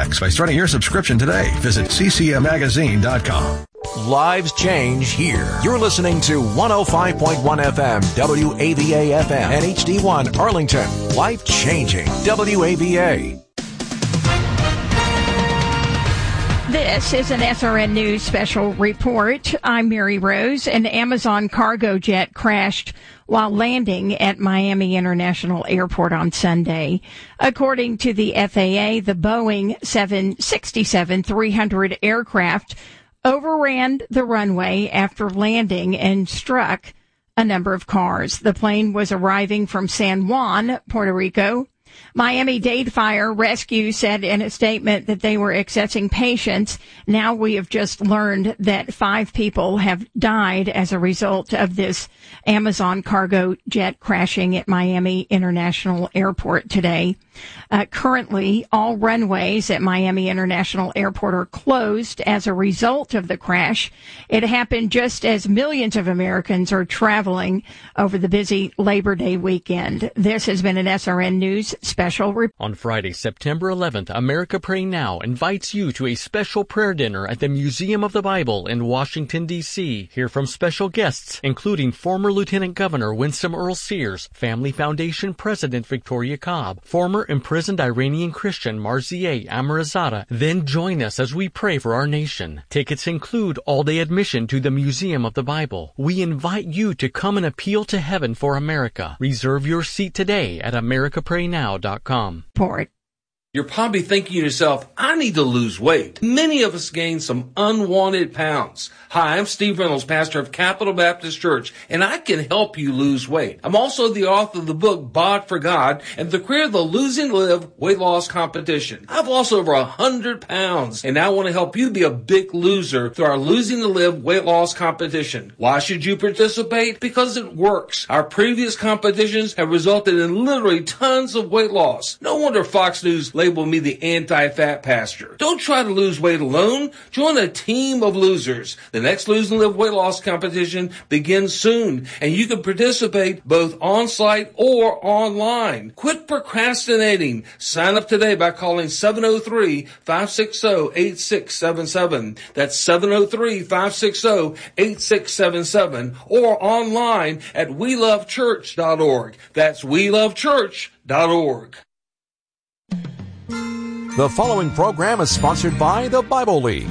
Thanks by starting your subscription today. Visit ccmmagazine.com. Lives change here. You're listening to 105.1 FM, WAVA FM, and HD1 Arlington. Life changing WAVA. This is an SRN News special report. I'm Mary Rose. An Amazon cargo jet crashed while landing at Miami International Airport on Sunday. According to the FAA, the Boeing 767-300 aircraft overran the runway after landing and struck a number of cars. The plane was arriving from San Juan, Puerto Rico. Miami-Dade Fire Rescue said in a statement that they were accessing patients. Now we have just learned that 5 people have died as a result of this Amazon cargo jet crashing at Miami International Airport today. Currently, all runways at Miami International Airport are closed as a result of the crash. It happened just as millions of Americans are traveling over the busy Labor Day weekend. This has been an SRN News special report. On Friday, September 11th, America Pray Now invites you to a special prayer dinner at the Museum of the Bible in Washington, D.C. Hear from special guests, including former Lieutenant Governor Winsome Earl Sears, Family Foundation President Victoria Cobb, former imprisoned Iranian Christian Marzieh Amirzadeh. Then join us as we pray for our nation. Tickets include all-day admission to the Museum of the Bible. We invite you to come and appeal to heaven for America. Reserve your seat today at americapraynow.com. You're probably thinking to yourself, I need to lose weight. Many of us gain some unwanted pounds. Hi, I'm Steve Reynolds, pastor of Capital Baptist Church, and I can help you lose weight. I'm also the author of the book, Bod for God, and the creator of the Losing to Live weight loss competition. I've lost over 100 pounds, and now I want to help you be a big loser through our Losing to Live weight loss competition. Why should you participate? Because it works. Our previous competitions have resulted in literally tons of weight loss. No wonder Fox News labeled me the anti-fat pastor. Don't try to lose weight alone. Join a team of losers. The next Lose and Live weight loss competition begins soon, and you can participate both on-site or online. Quit procrastinating. Sign up today by calling 703-560-8677. That's 703-560-8677, or online at welovechurch.org. That's welovechurch.org. The following program is sponsored by the Bible League.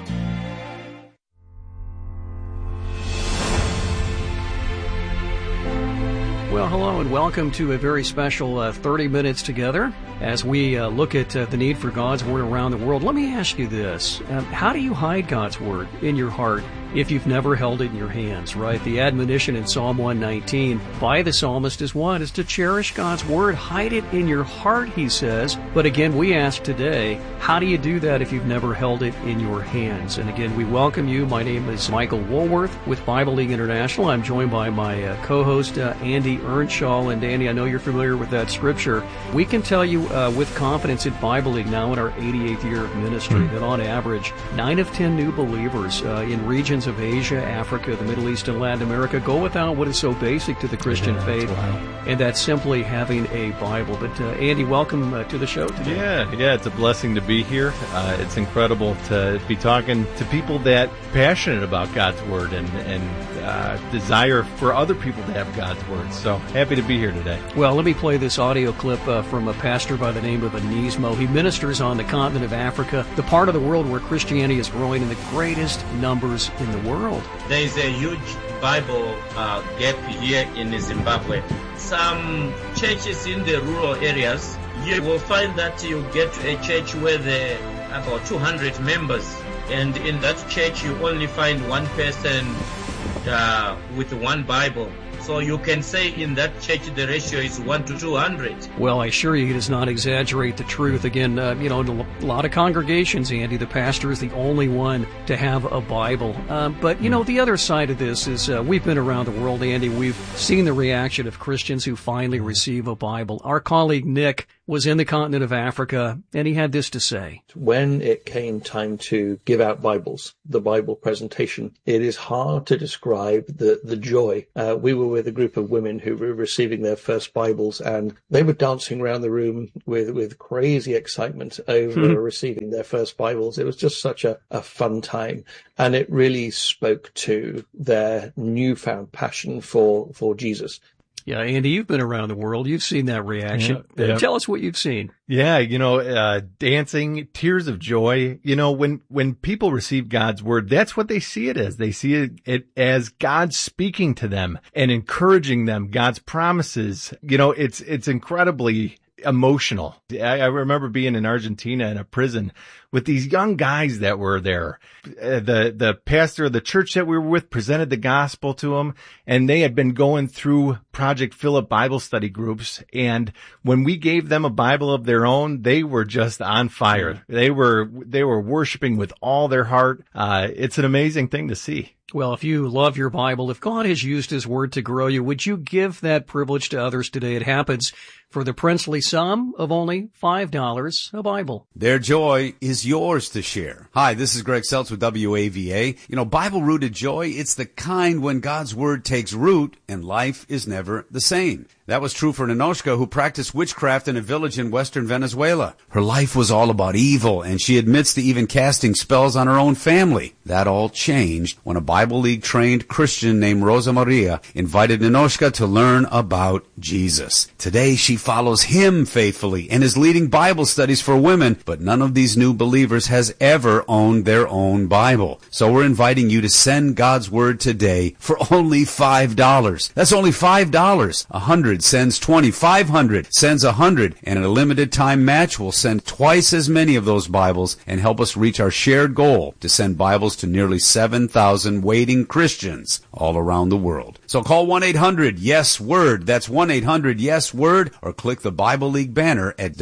Well, hello and welcome to a very special 30 minutes together as we look at the need for God's Word around the world. Let me ask you this. How do you hide God's Word in your heart if you've never held it in your hands, right? The admonition in Psalm 119 by the psalmist is what? Is to cherish God's Word. Hide it in your heart, he says. But again, we ask today, how do you do that if you've never held it in your hands? And again, we welcome you. My name is Michael Woolworth with Bible League International. I'm joined by my co-host, Andy Earnshaw. And Andy, I know you're familiar with that scripture. We can tell you with confidence at Bible League now in our 88th year of ministry that on average, 9 of 10 new believers in regions of Asia, Africa, the Middle East, and Latin America go without what is so basic to the Christian faith, and that's simply having a Bible. But Andy, welcome to the show today. Yeah, it's a blessing to be here. It's incredible to be talking to people that are passionate about God's Word and desire for other people to have God's Word. So happy to be here today. Well, let me play this audio clip from a pastor by the name of Anismo. He ministers on the continent of Africa, the part of the world where Christianity is growing in the greatest numbers in the world. There is a huge Bible gap here in Zimbabwe. Some churches in the rural areas, you will find that you get to a church where there are about 200 members, and in that church you only find one person with one Bible. So you can say in that church the ratio is 1 to 200. Well, I assure you he does not exaggerate the truth. Again, in a lot of congregations, Andy, the pastor is the only one to have a Bible. But, the other side of this is we've been around the world, Andy. We've seen the reaction of Christians who finally receive a Bible. Our colleague Nick was in the continent of Africa, and he had this to say. When it came time to give out Bibles, the Bible presentation, it is hard to describe the joy. We were with a group of women who were receiving their first Bibles, and they were dancing around the room with crazy excitement over receiving their first Bibles. It was just such a fun time, and it really spoke to their newfound passion for Jesus. Yeah, Andy, you've been around the world. You've seen that reaction. Yeah. Tell us what you've seen. Yeah, dancing, tears of joy. When people receive God's word, that's what they see it as. They see it as God speaking to them and encouraging them, God's promises. It's incredibly emotional. I remember being in Argentina in a prison with these young guys that were there. The pastor of the church that we were with presented the gospel to them, and they had been going through Project Philip Bible study groups. And when we gave them a Bible of their own, they were just on fire. They were worshiping with all their heart. It's an amazing thing to see. Well, if you love your Bible, if God has used his word to grow you, would you give that privilege to others today? It happens for the princely sum of only $5 a Bible. Their joy is yours to share. Hi, this is Greg Seltz with WAVA. Bible-rooted joy, it's the kind when God's word takes root and life is never the same. That was true for Ninoshka, who practiced witchcraft in a village in western Venezuela. Her life was all about evil, and she admits to even casting spells on her own family. That all changed when a Bible League-trained Christian named Rosa Maria invited Ninoshka to learn about Jesus. Today, she follows him faithfully and is leading Bible studies for women, but none of these new believers has ever owned their own Bible. So we're inviting you to send God's Word today for only $5. That's only $5. 100 sends 20, 500 sends 100, and in a limited time match, we'll send twice as many of those Bibles and help us reach our shared goal to send Bibles to nearly 7,000 waiting Christians all around the world. So call 1-800-YES-WORD. That's 1-800-YES-WORD, or click the Bible League banner at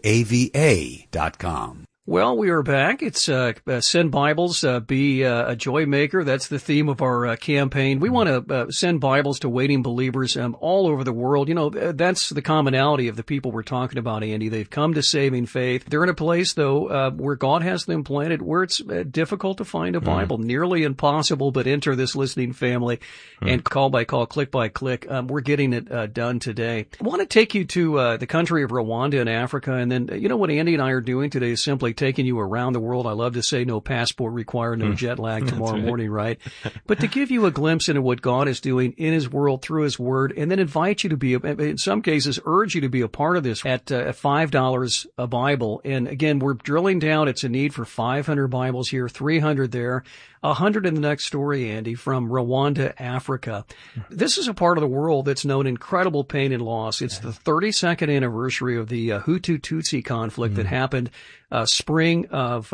WAVA.com. Well, we are back. It's Send Bibles, Be a Joy Maker. That's the theme of our campaign. We want to send Bibles to waiting believers all over the world. That's the commonality of the people we're talking about, Andy. They've come to saving faith. They're in a place, though, where God has them planted, where it's difficult to find a Bible, nearly impossible, but enter this listening family and call by call, click by click. We're getting it done today. I want to take you to the country of Rwanda in Africa, and then, what Andy and I are doing today is simply taking you around the world. I love to say no passport required, no jet lag tomorrow morning, right? But to give you a glimpse into what God is doing in his world through his word, and then invite you to be, in some cases, urge you to be a part of this at $5 a Bible. And again, we're drilling down. It's a need for 500 Bibles here, 300 there, 100 in the next story, Andy, from Rwanda, Africa. This is a part of the world that's known incredible pain and loss. It's the 32nd anniversary of the Hutu-Tutsi conflict that happened spring of,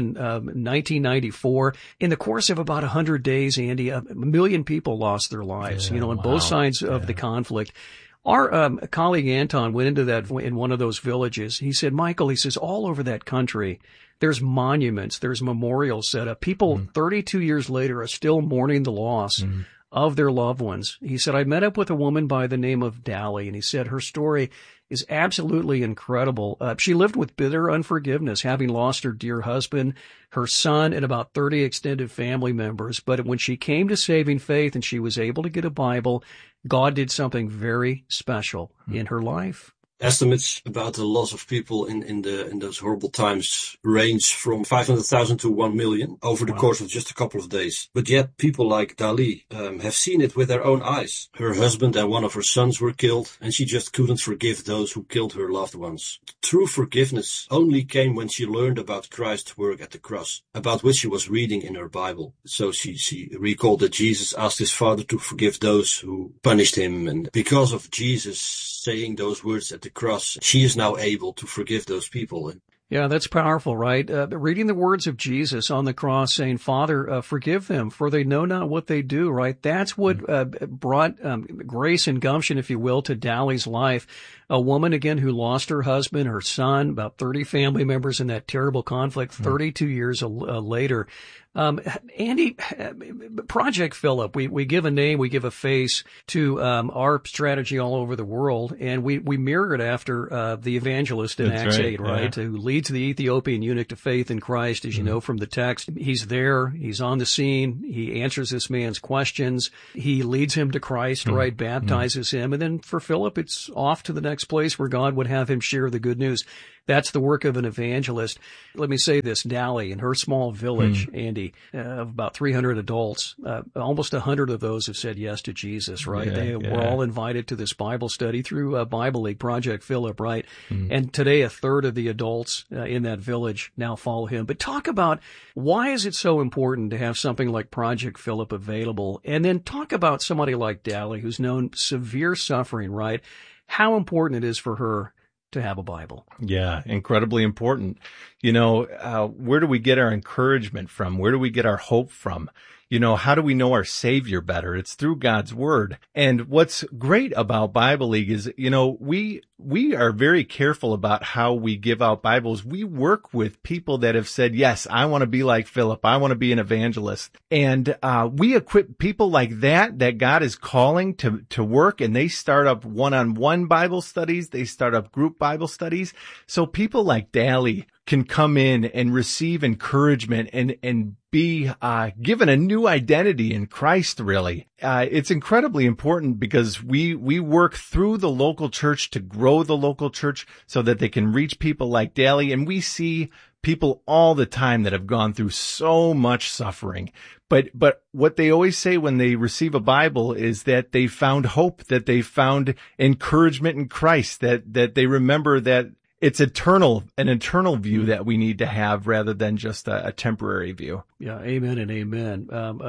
1994. In the course of about 100 days, Andy, 1 million people lost their lives, on both sides of the conflict. Our colleague Anton went into that in one of those villages. He said, Michael, he says, all over that country, there's monuments, there's memorials set up. People 32 years later are still mourning the loss of their loved ones. He said, I met up with a woman by the name of Dali, and he said her story is absolutely incredible. She lived with bitter unforgiveness, having lost her dear husband, her son, and about 30 extended family members. But when she came to saving faith and she was able to get a Bible, God did something very special in her life. Estimates about the loss of people in those horrible times range from 500,000 to 1 million over the course of just a couple of days. But yet people like Dali have seen it with their own eyes. Her husband and one of her sons were killed, and she just couldn't forgive those who killed her loved ones. True forgiveness only came when she learned about Christ's work at the cross, about which she was reading in her Bible. So she recalled that Jesus asked his Father to forgive those who punished him, and because of Jesus saying those words at the cross, she is now able to forgive those people. Yeah, that's powerful, right? Reading the words of Jesus on the cross saying, Father, forgive them, for they know not what they do, right? That's what brought grace and gumption, if you will, to Dali's life. A woman, again, who lost her husband, her son, about 30 family members in that terrible conflict 32 years later. Andy, Project Philip, we give a name, we give a face to our strategy all over the world, and we mirror it after the evangelist in Acts 8, right? Who leads the Ethiopian eunuch to faith in Christ, as you know from the text. He's there, he's on the scene, he answers this man's questions, he leads him to Christ, right? Baptizes him, and then for Philip, it's off to the next place where God would have him share the good news. That's the work of an evangelist. Let me say this, Dali, in her small village, Andy, of about 300 adults, almost 100 of those have said yes to Jesus, right? They were all invited to this Bible study through Bible League, Project Philip, right? And today, a third of the adults in that village now follow him. But talk about why is it so important to have something like Project Philip available? And then talk about somebody like Dali, who's known severe suffering, right? How important it is for her to have a Bible. Yeah, incredibly important. You know, where do we get our encouragement from? Where do we get our hope from? You know, how do we know our Savior better? It's through God's Word. And what's great about Bible League is, you know, we are very careful about how we give out Bibles. We work with people that have said, yes, I want to be like Philip. I want to be an evangelist. And we equip people like that God is calling to work, and they start up one-on-one Bible studies. They start up group Bible studies. So people like Dali can come in and receive encouragement and be given a new identity in Christ, really. It's incredibly important because we work through the local church to grow the local church so that they can reach people like Dali. And we see people all the time that have gone through so much suffering. But what they always say when they receive a Bible is that they found hope, that they found encouragement in Christ, that they remember that it's an eternal view that we need to have rather than just a temporary view. Yeah, amen and amen.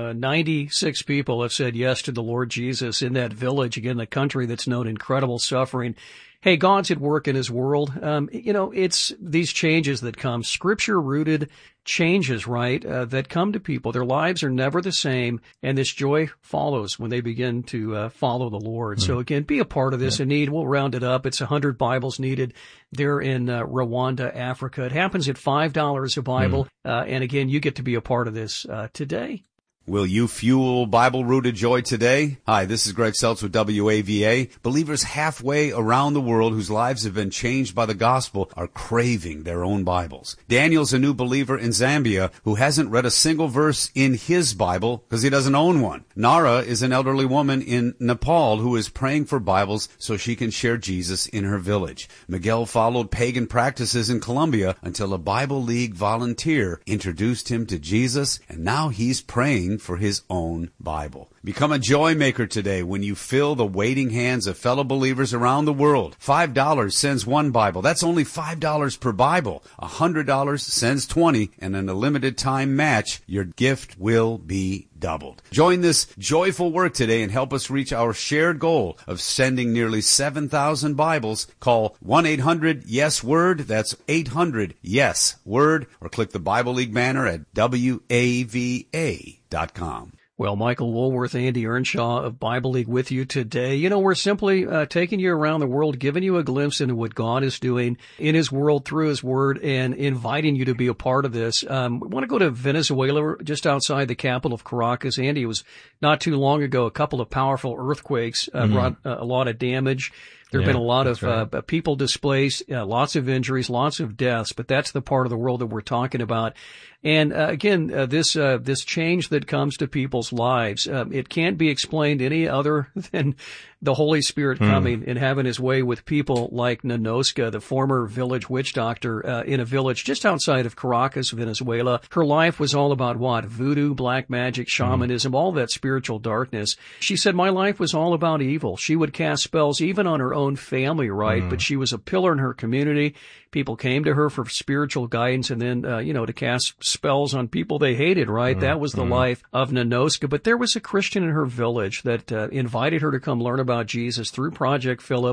96 people have said yes to the Lord Jesus in that village, again, the country that's known incredible suffering. Hey, God's at work in his world. You know, it's these changes that come, scripture-rooted changes, right, that come to people. Their lives are never the same, and this joy follows when they begin to follow the Lord. So again, be a part of this in need. We'll round it up. It's 100 Bibles needed there in Rwanda, Africa. It happens at $5 a Bible. And again, you get to be a part of this today. Will you fuel Bible-rooted joy today? Hi, this is Greg Seltz with WAVA. Believers halfway around the world whose lives have been changed by the gospel are craving their own Bibles. Daniel's a new believer in Zambia who hasn't read a single verse in his Bible because he doesn't own one. Nara is an elderly woman in Nepal who is praying for Bibles so she can share Jesus in her village. Miguel followed pagan practices in Colombia until a Bible League volunteer introduced him to Jesus, and now he's praying for his own Bible. Become a joy maker today when you fill the waiting hands of fellow believers around the world. $5 sends one Bible. That's only $5 per Bible. $100 sends 20, and in a limited time match, your gift will be doubled. Join this joyful work today and help us reach our shared goal of sending nearly 7,000 Bibles. Call 1-800-YES-WORD. That's 800-YES-WORD. Or click the Bible League banner at WAVA.com. Well, Michael Woolworth, Andy Earnshaw of Bible League with you today. You know, we're simply taking you around the world, giving you a glimpse into what God is doing in his world through his word and inviting you to be a part of this. We want to go to Venezuela, just outside the capital of Caracas. Andy, it was not too long ago, a couple of powerful earthquakes brought a lot of damage. There have been a lot of people displaced, lots of injuries, lots of deaths, but that's the part of the world that we're talking about. And again, this change that comes to people's lives, it can't be explained any other than the Holy Spirit coming and having his way with people like Nanoska, the former village witch doctor in a village just outside of Caracas, Venezuela. Her life was all about what? Voodoo, black magic, shamanism, all that spiritual darkness. She said, my life was all about evil. She would cast spells even on her own family, right? But she was a pillar in her community. People came to her for spiritual guidance and then, to cast spells on people they hated, right? That was the life of Nanoska. But there was a Christian in her village that invited her to come learn about Jesus through Project Philip.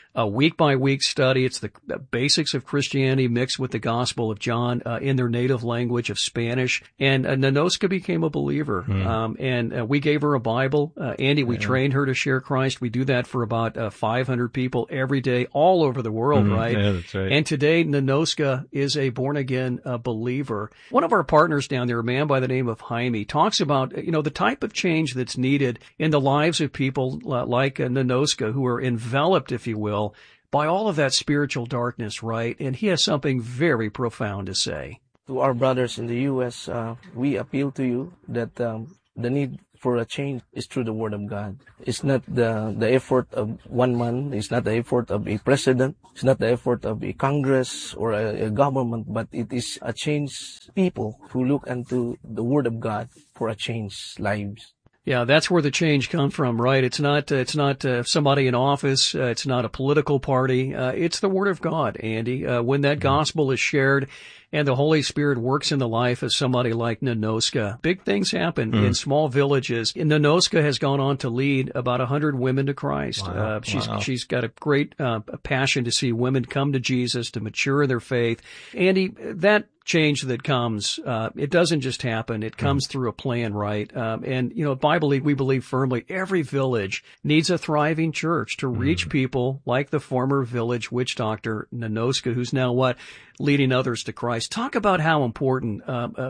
a week-by-week study. It's the basics of Christianity mixed with the Gospel of John in their native language of Spanish. And Nanoska became a believer. And we gave her a Bible. Andy, we trained her to share Christ. We do that for about 500 people every day all over the world, right? Yeah, that's right. And today, Nanoska is a born-again believer. One of our partners down there, a man by the name of Jaime, talks about, the type of change that's needed in the lives of people like Nanoska, who are enveloped, if you will, by all of that spiritual darkness, right? And he has something very profound to say. To our brothers in the U.S., we appeal to you that the need for a change is through the Word of God. It's not the effort of one man. It's not the effort of a president. It's not the effort of a Congress or a government, but it is a change people who look into the Word of God for a change lives. Yeah, that's where the change comes from, right? It's not somebody in office. It's not a political party. It's the Word of God, Andy. When that gospel is shared and the Holy Spirit works in the life of somebody like Nanoska, big things happen in small villages. And Nanoska has gone on to lead about 100 women to Christ. Wow. She's got a great passion to see women come to Jesus, to mature in their faith. Andy, that change that comes, it doesn't just happen. It comes through a plan, right? And at Bible League, we believe firmly every village needs a thriving church to reach people like the former village witch doctor Nanoska, who's now leading others to Christ. Talk about how important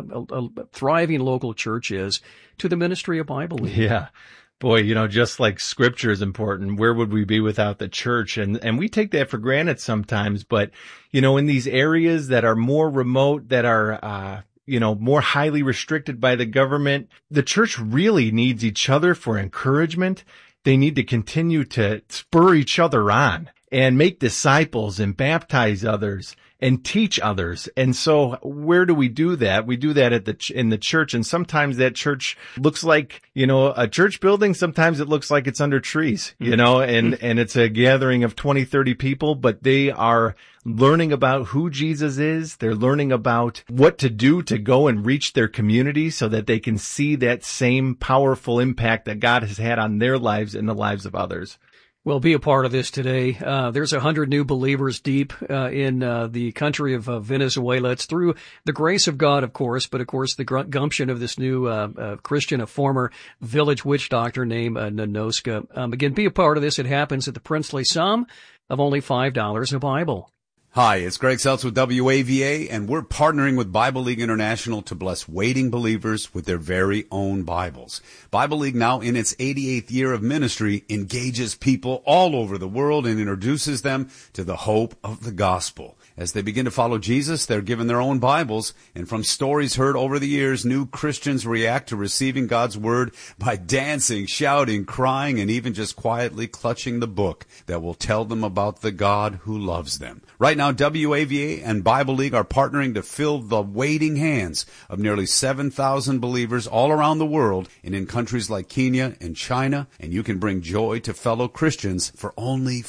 a thriving local church is to the ministry of Bible League. Yeah. Boy, just like Scripture is important, where would we be without the church? And we take that for granted sometimes, but, in these areas that are more remote, that are, more highly restricted by the government, the church really needs each other for encouragement. They need to continue to spur each other on and make disciples and baptize others and teach others. And so where do we do that? We do that in the church. And sometimes that church looks like, a church building. Sometimes it looks like it's under trees, and it's a gathering of 20, 30 people, but they are learning about who Jesus is. They're learning about what to do to go and reach their community so that they can see that same powerful impact that God has had on their lives and the lives of others. Well, be a part of this today. There's 100 new believers deep in the country of Venezuela. It's through the grace of God, of course, but of course the gumption of this new Christian, a former village witch doctor named Nanoska. Again, be a part of this. It happens at the princely sum of only $5 a Bible. Hi, it's Greg Seltz with WAVA, and we're partnering with Bible League International to bless waiting believers with their very own Bibles. Bible League, now in its 88th year of ministry, engages people all over the world and introduces them to the hope of the gospel. As they begin to follow Jesus, they're given their own Bibles, and from stories heard over the years, new Christians react to receiving God's Word by dancing, shouting, crying, and even just quietly clutching the book that will tell them about the God who loves them. Right now, WAVA and Bible League are partnering to fill the waiting hands of nearly 7,000 believers all around the world and in countries like Kenya and China, and you can bring joy to fellow Christians for only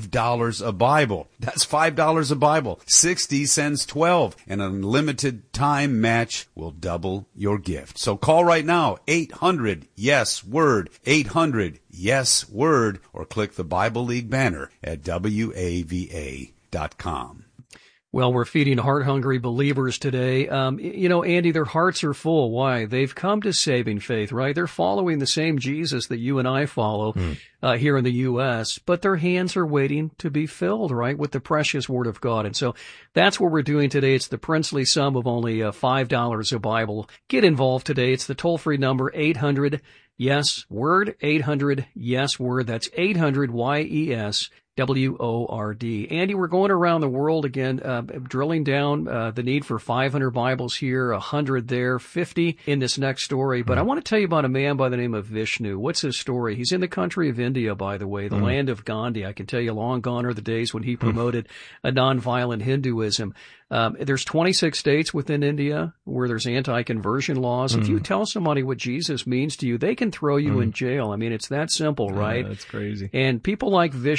$5 a Bible. That's $5 a Bible. 60 sends 12, and an unlimited time match will double your gift. So call right now, 800-YES-WORD, 800-YES-WORD, or click the Bible League banner at WAVA.com. Well, we're feeding heart-hungry believers today. Andy, their hearts are full. Why? They've come to saving faith, right? They're following the same Jesus that you and I follow here in the U.S., but their hands are waiting to be filled, right, with the precious Word of God. And so that's what we're doing today. It's the princely sum of only $5 a Bible. Get involved today. It's the toll-free number, 800-YES-WORD, 800-YES-WORD. That's 800-YES. WORD. Andy, we're going around the world again, drilling down the need for 500 Bibles here, 100 there, 50 in this next story. But I want to tell you about a man by the name of Vishnu. What's his story? He's in the country of India, by the way, the land of Gandhi. I can tell you, long gone are the days when he promoted a nonviolent Hinduism. There's 26 states within India where there's anti-conversion laws. If you tell somebody what Jesus means to you, they can throw you in jail. I mean, it's that simple, right? That's crazy. And people like Vishnu,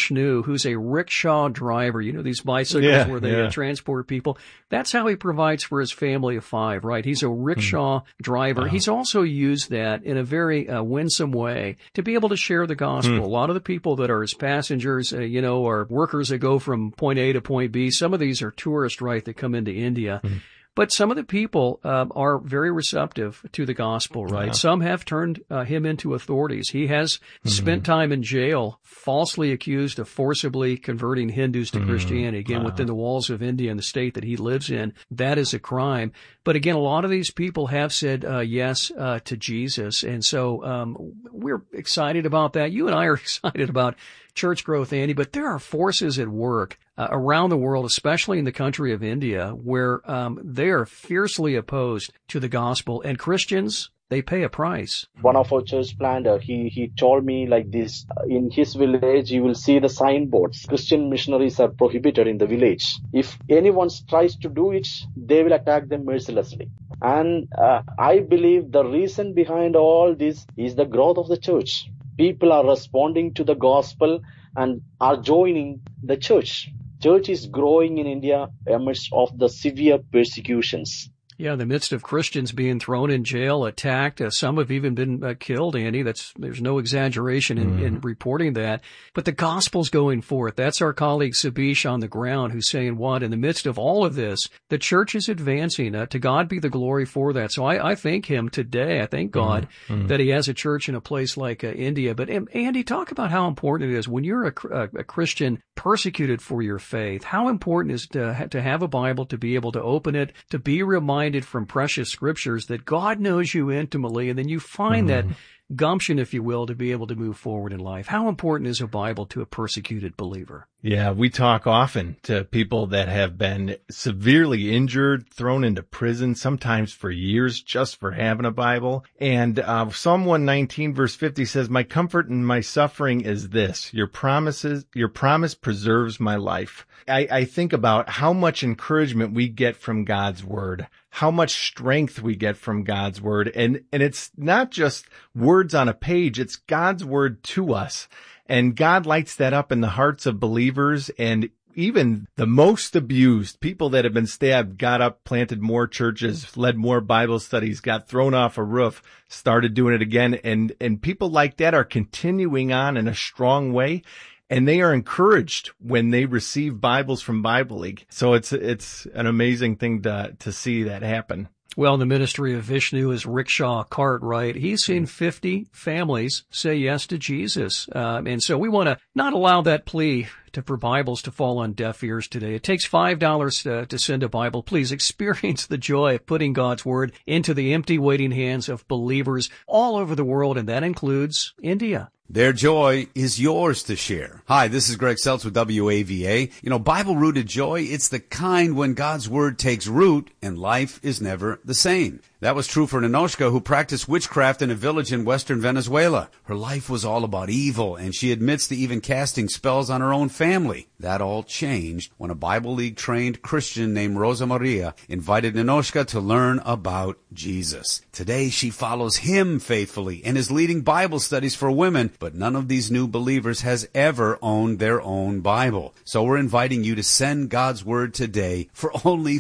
who's a rickshaw driver. You know, these bicycles where they transport people. That's how he provides for his family of 5, right? He's a rickshaw driver. Wow. He's also used that in a very winsome way to be able to share the gospel. A lot of the people that are his passengers, are workers that go from point A to point B. Some of these are tourists, right, that come into India. But some of the people are very receptive to the gospel, right? Yeah. Some have turned him into authorities. He has spent time in jail, falsely accused of forcibly converting Hindus to Christianity. Again, within the walls of India and the state that he lives in, that is a crime. But again, a lot of these people have said yes to Jesus. And so we're excited about that. You and I are excited about church growth, Andy, but there are forces at work around the world, especially in the country of India, where they are fiercely opposed to the gospel, and Christians, they pay a price. One of our church planter, he told me like this: in his village, you will see the signboards. Christian missionaries are prohibited in the village. If anyone tries to do it, they will attack them mercilessly. And I believe the reason behind all this is the growth of the church. People are responding to the gospel and are joining the church. Church is growing in India amidst of the severe persecutions. Yeah, in the midst of Christians being thrown in jail, attacked, some have even been killed, Andy. There's no exaggeration in reporting that. But the gospel's going forth. That's our colleague Sabish on the ground who's saying what? In the midst of all of this, the church is advancing. To God be the glory for that. So I thank him today. I thank God that he has a church in a place like India. But Andy, talk about how important it is when you're a Christian persecuted for your faith. How important is to have a Bible, to be able to open it, to be reminded from precious scriptures that God knows you intimately, and then you find that gumption, if you will, to be able to move forward in life. How important is a Bible to a persecuted believer? Yeah, we talk often to people that have been severely injured, thrown into prison, sometimes for years, just for having a Bible. And Psalm 119 verse 50 says, "My comfort in my suffering is this: your promise preserves my life." I think about how much encouragement we get from God's word, how much strength we get from God's word. And it's not just words on a page, it's God's word to us. And God lights that up in the hearts of believers, and even the most abused, people that have been stabbed, got up, planted more churches, led more Bible studies, got thrown off a roof, started doing it again. And people like that are continuing on in a strong way. And they are encouraged when they receive Bibles from Bible League. So it's an amazing thing to see that happen. Well, the ministry of Vishnu is Rickshaw Cartwright. He's seen 50 families say yes to Jesus. And so we want to not allow that plea for Bibles to fall on deaf ears today. It takes $5 to send a Bible. Please experience the joy of putting God's word into the empty, waiting hands of believers all over the world, and that includes India. Their joy is yours to share. Hi, this is Greg Seltz with WAVA. Bible-rooted joy, it's the kind when God's word takes root and life is never the same. That was true for Ninoshka, who practiced witchcraft in a village in western Venezuela. Her life was all about evil, and she admits to even casting spells on her own family. That all changed when a Bible League-trained Christian named Rosa Maria invited Ninoshka to learn about Jesus. Today, she follows him faithfully and is leading Bible studies for women, but none of these new believers has ever owned their own Bible. So we're inviting you to send God's Word today for only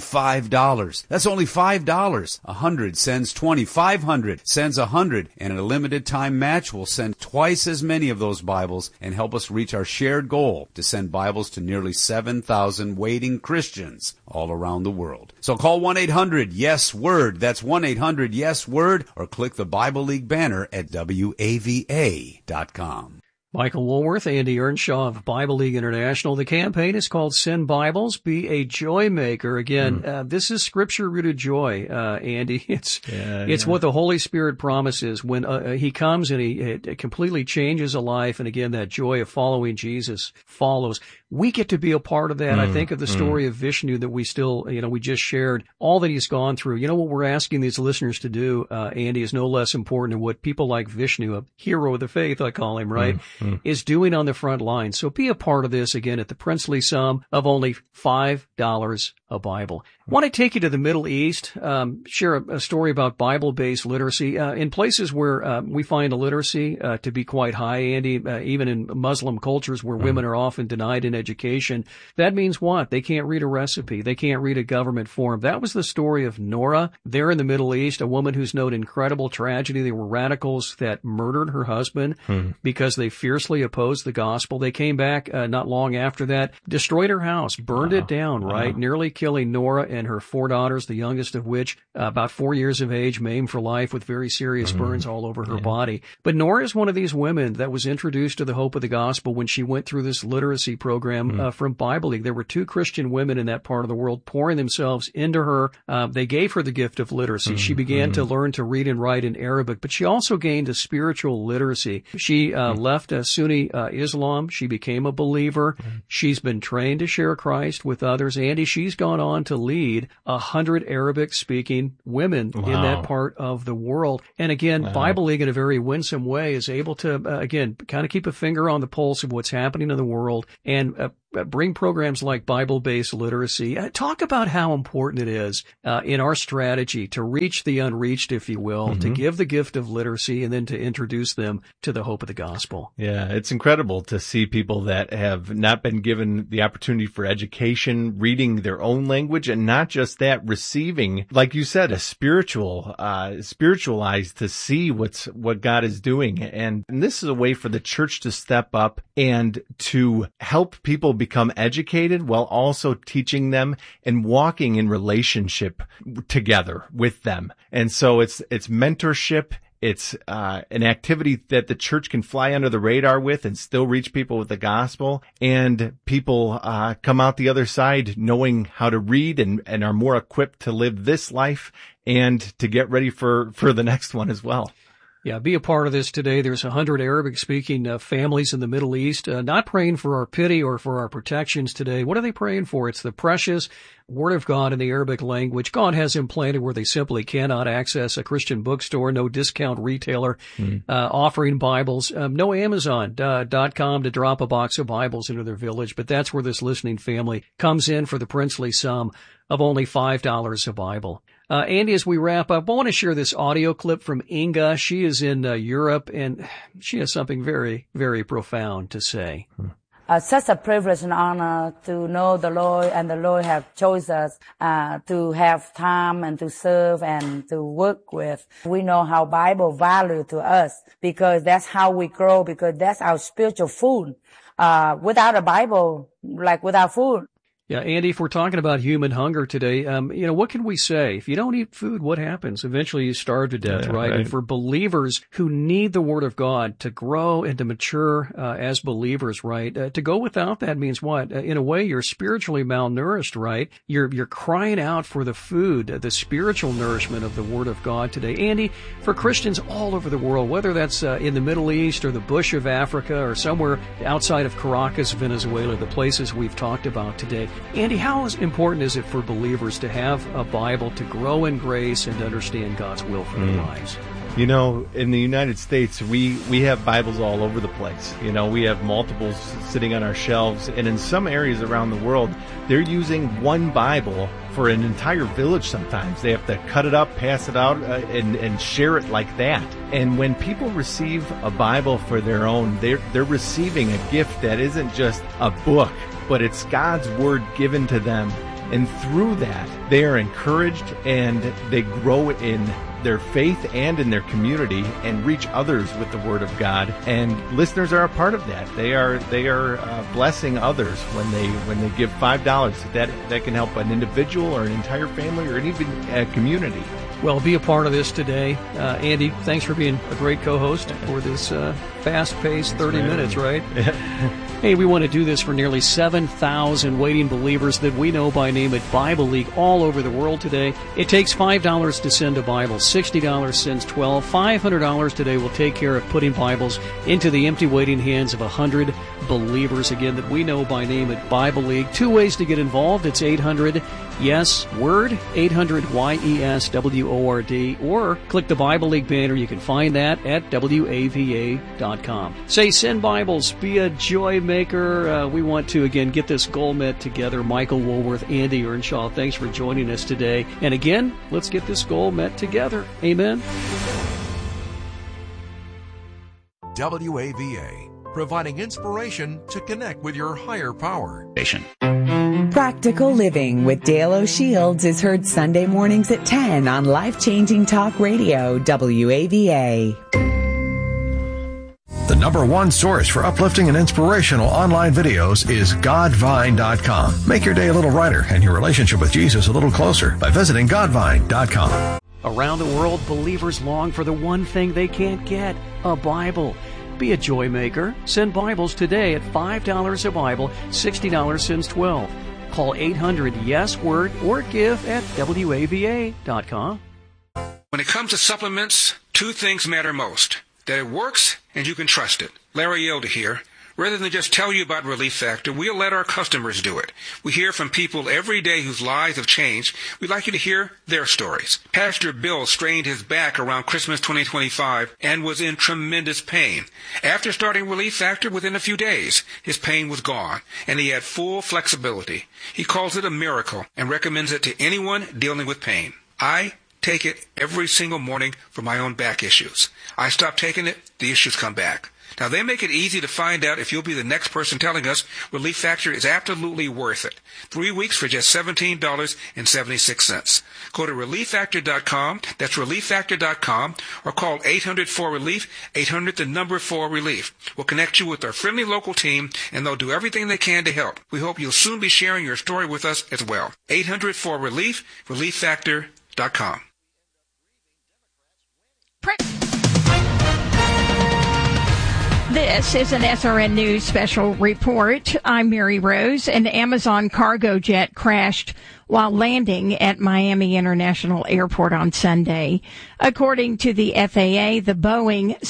$5. That's only $5. 100 sends 20, 500 sends 100, and a limited time match will send twice as many of those Bibles and help us reach our shared goal to send Bibles to nearly 7,000 waiting Christians all around the world. So call 1-800-YES-WORD. That's 1-800-YES-WORD, or click the Bible League banner at WAVA.com. Michael Woolworth, Andy Earnshaw of Bible League International. The campaign is called Send Bibles, Be a Joy Maker. Again, this is scripture-rooted joy, Andy. It's what the Holy Spirit promises when he comes and he completely changes a life. And again, that joy of following Jesus follows. We get to be a part of that. I think of the story of Vishnu that we still, we just shared, all that he's gone through. What we're asking these listeners to do, Andy, is no less important than what people like Vishnu, a hero of the faith, I call him, right, is doing on the front line. So be a part of this, again, at the princely sum of only $5 a Bible. I want to take you to the Middle East, share a story about Bible-based literacy. In places where we find illiteracy to be quite high, Andy, even in Muslim cultures where women are often denied an education, that means what? They can't read a recipe. They can't read a government form. That was the story of Nora there in the Middle East, a woman who's known incredible tragedy. There were radicals that murdered her husband because they fiercely opposed the gospel. They came back not long after that, destroyed her house, burned it down, right? Nearly killing Nora and her 4 daughters, the youngest of which, about 4 years of age, maimed for life with very serious burns all over her body. But Nora is one of these women that was introduced to the hope of the gospel when she went through this literacy program from Bible League. There were 2 Christian women in that part of the world pouring themselves into her. They gave her the gift of literacy. She began to learn to read and write in Arabic, but she also gained a spiritual literacy. She left Sunni Islam. She became a believer. She's been trained to share Christ with others. Andy, she's gone on to lead 100 Arabic-speaking women in that part of the world. And again, Bible League in a very winsome way is able to, again, kind of keep a finger on the pulse of what's happening in the world and bring programs like Bible-based literacy. Talk about how important it is in our strategy to reach the unreached, if you will, to give the gift of literacy and then to introduce them to the hope of the gospel. Yeah, it's incredible to see people that have not been given the opportunity for education, reading their own language, and not just that, receiving, like you said, a spiritual eyes to see what God is doing. And this is a way for the church to step up and to help people become educated while also teaching them and walking in relationship together with them. And so it's mentorship. It's an activity that the church can fly under the radar with and still reach people with the gospel. And people come out the other side knowing how to read and are more equipped to live this life and to get ready for the next one as well. Yeah, be a part of this today. There's 100 Arabic-speaking families in the Middle East, not praying for our pity or for our protections today. What are they praying for? It's the precious Word of God in the Arabic language. God has implanted where they simply cannot access a Christian bookstore, no discount retailer offering Bibles, no Amazon.com to drop a box of Bibles into their village. But that's where this listening family comes in for the princely sum of only $5 a Bible. Andy, as we wrap up, I want to share this audio clip from Inga. She is in Europe, and she has something very, very profound to say. Such a privilege and honor to know the Lord, and the Lord have chosen us to have time and to serve and to work with. We know how Bible value to us because that's how we grow, because that's our spiritual food. Without a Bible, like without food. Yeah, Andy, if we're talking about human hunger today, what can we say? If you don't eat food, what happens? Eventually you starve to death, right? And for believers who need the Word of God to grow and to mature as believers, right? To go without that means what? In a way, you're spiritually malnourished, right? You're crying out for the food, the spiritual nourishment of the Word of God today. Andy, for Christians all over the world, whether that's in the Middle East or the bush of Africa or somewhere outside of Caracas, Venezuela, the places we've talked about today, Andy, how important is it for believers to have a Bible to grow in grace and to understand God's will for their lives? You know, in the United States, we have Bibles all over the place. You know, we have multiples sitting on our shelves, and in some areas around the world, they're using one Bible for an entire village sometimes. They have to cut it up, pass it out, and share it like that. And when people receive a Bible for their own, they're receiving a gift that isn't just a book, but it's God's Word given to them. And through that, they are encouraged and they grow in their faith and in their community and reach others with the Word of God. And listeners are a part of that. They are blessing others when they give $5. That can help an individual or an entire family or even a community. Well, be a part of this today. Andy, thanks for being a great co-host for this fast-paced 30 minutes, right? Hey, we want to do this for nearly 7,000 waiting believers that we know by name at Bible League all over the world today. It takes $5 to send a Bible. $60 sends 12. $500 today will take care of putting Bibles into the empty waiting hands of 100 believers, again, that we know by name at Bible League. 2 ways to get involved. It's 800 Yes, Word, 800-YES-WORD, or click the Bible League banner. You can find that at WAVA.com. Say, send Bibles, be a joy maker. We want to, again, get this goal met together. Michael Woolworth, Andy Earnshaw, thanks for joining us today. And again, let's get this goal met together. Amen. WAVA, providing inspiration to connect with your higher power. Practical Living with Dale O'Shields is heard Sunday mornings at 10 on Life-Changing Talk Radio, WAVA. The number one source for uplifting and inspirational online videos is Godvine.com. Make your day a little brighter and your relationship with Jesus a little closer by visiting Godvine.com. Around the world, believers long for the one thing they can't get, a Bible. Be a joy maker. Send Bibles today at $5 a Bible, $60 since 12. Call 800-YES-WORD or give at WAVA.com. When it comes to supplements, two things matter most: that it works and you can trust it. Larry Yoda here. Rather than just tell you about Relief Factor, we'll let our customers do it. We hear from people every day whose lives have changed. We'd like you to hear their stories. Pastor Bill strained his back around Christmas 2025 and was in tremendous pain. After starting Relief Factor, within a few days, his pain was gone, and he had full flexibility. He calls it a miracle and recommends it to anyone dealing with pain. I take it every single morning for my own back issues. I stop taking it, the issues come back. Now, they make it easy to find out if you'll be the next person telling us Relief Factor is absolutely worth it. 3 weeks for just $17.76. Go to ReliefFactor.com, that's ReliefFactor.com, or call 800-4RELIEF, 800-4RELIEF. We'll connect you with our friendly local team, and they'll do everything they can to help. We hope you'll soon be sharing your story with us as well. 800-4RELIEF, ReliefFactor.com. This is an SRN News special report. I'm Mary Rose. An Amazon cargo jet crashed while landing at Miami International Airport on Sunday. According to the FAA, the Boeing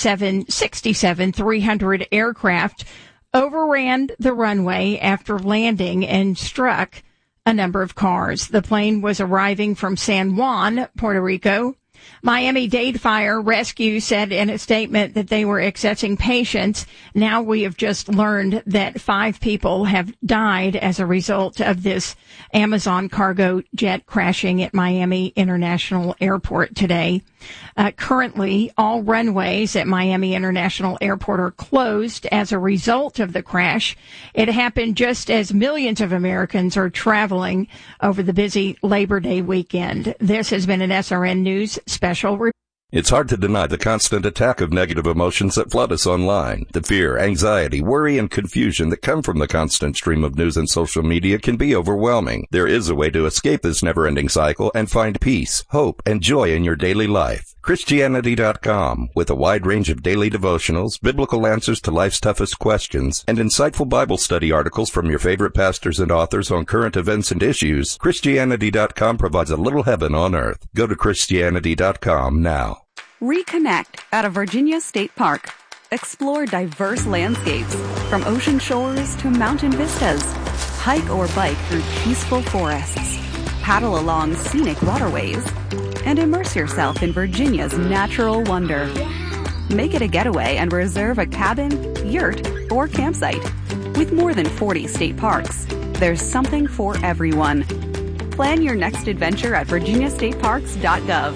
767-300 aircraft overran the runway after landing and struck a number of cars. The plane was arriving from San Juan, Puerto Rico. Miami-Dade Fire Rescue said in a statement that they were accessing patients. Now we have just learned that 5 people have died as a result of this Amazon cargo jet crashing at Miami International Airport today. Currently, all runways at Miami International Airport are closed as a result of the crash. It happened just as millions of Americans are traveling over the busy Labor Day weekend. This has been an SRN News special report. It's hard to deny the constant attack of negative emotions that flood us online. The fear, anxiety, worry, and confusion that come from the constant stream of news and social media can be overwhelming. There is a way to escape this never-ending cycle and find peace, hope, and joy in your daily life. Christianity.com, with a wide range of daily devotionals, biblical answers to life's toughest questions, and insightful Bible study articles from your favorite pastors and authors on current events and issues, Christianity.com provides a little heaven on earth. Go to Christianity.com now. Reconnect at a Virginia State Park. Explore diverse landscapes, from ocean shores to mountain vistas. Hike or bike through peaceful forests. Paddle along scenic waterways. And immerse yourself in Virginia's natural wonder. Make it a getaway and reserve a cabin, yurt, or campsite. With more than 40 state parks, there's something for everyone. Plan your next adventure at virginiastateparks.gov.